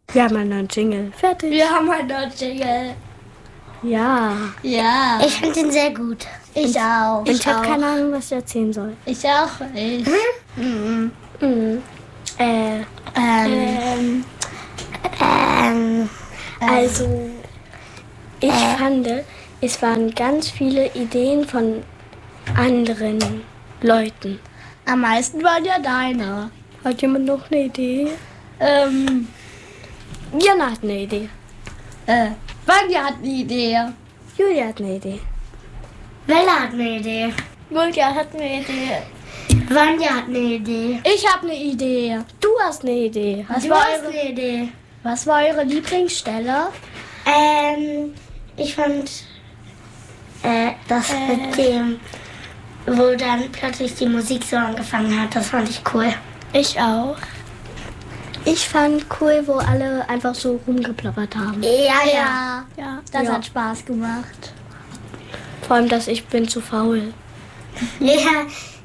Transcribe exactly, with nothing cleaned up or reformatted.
Wir haben einen neuen Jingle. Fertig. Wir haben einen neuen Jingle. Ja. Ja. Ich finde ihn sehr gut. Ich auch. Und ich, ich habe keine Ahnung, was ich erzählen soll. Ich auch nicht. Mhm. Mhm. Äh, Ähm. ähm, also, ich äh. fand, es waren ganz viele Ideen von anderen Leuten. Am meisten waren ja deine. Hat jemand noch eine Idee? Ähm. Jana hat eine Idee. Äh. Vanja hat eine Idee. Julia hat eine Idee. Bella hat eine Idee. Julia hat eine Idee. Vanja hat eine Idee. Ich habe eine Idee. Du hast eine Idee. Was du war hast eure, eine Idee. Was war eure Lieblingsstelle? Ähm, ich fand äh, das äh. mit dem, wo dann plötzlich die Musik so angefangen hat, das fand ich cool. Ich auch. Ich fand cool, wo alle einfach so rumgeplappert haben. Ja, ja. Ja, ja das ja. hat Spaß gemacht. Vor allem, dass ich bin zu faul. Ja,